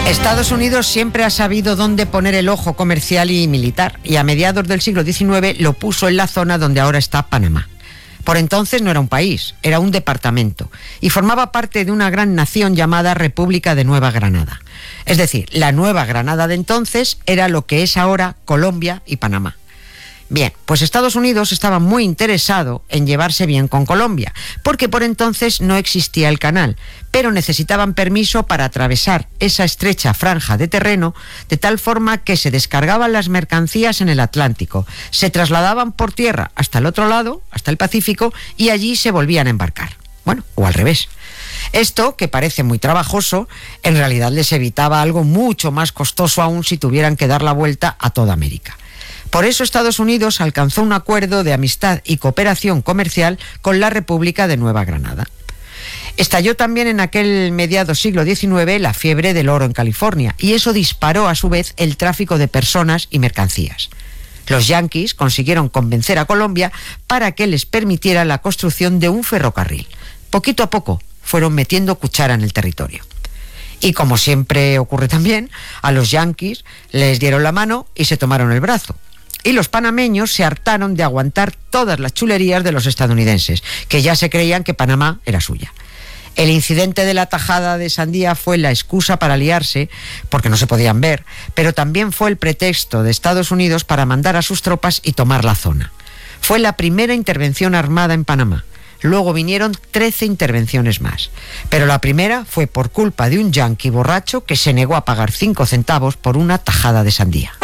Estados Unidos siempre ha sabido dónde poner el ojo comercial y militar, y a mediados del siglo XIX lo puso en la zona donde ahora está Panamá. Por entonces no era un país, era un departamento, y formaba parte de una gran nación llamada República de Nueva Granada. Es decir, la Nueva Granada de entonces era lo que es ahora Colombia y Panamá. Bien, pues Estados Unidos estaba muy interesado en llevarse bien con Colombia, porque por entonces no existía el canal, pero necesitaban permiso para atravesar esa estrecha franja de terreno, de tal forma que se descargaban las mercancías en el Atlántico, se trasladaban por tierra hasta el otro lado, hasta el Pacífico, y allí se volvían a embarcar. Bueno, o al revés. Esto, que parece muy trabajoso, en realidad les evitaba algo mucho más costoso aún si tuvieran que dar la vuelta a toda América. Por eso Estados Unidos alcanzó un acuerdo de amistad y cooperación comercial con la República de Nueva Granada. Estalló también en aquel mediados siglo XIX la fiebre del oro en California, y eso disparó a su vez el tráfico de personas y mercancías. Los yanquis consiguieron convencer a Colombia para que les permitiera la construcción de un ferrocarril. Poquito a poco fueron metiendo cuchara en el territorio. Y como siempre ocurre también, a los yanquis les dieron la mano y se tomaron el brazo. Y los panameños se hartaron de aguantar todas las chulerías de los estadounidenses, que ya se creían que Panamá era suya. El incidente de la tajada de sandía fue la excusa para liarse, porque no se podían ver, pero también fue el pretexto de Estados Unidos para mandar a sus tropas y tomar la zona. Fue la primera intervención armada en Panamá. Luego vinieron 13 intervenciones más. Pero la primera fue por culpa de un yanqui borracho que se negó a pagar 5 centavos por una tajada de sandía.